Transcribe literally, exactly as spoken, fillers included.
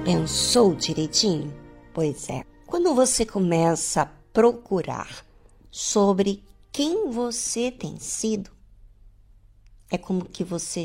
Pensou direitinho? Pois é. Quando você começa a procurar sobre quem você tem sido, é como que você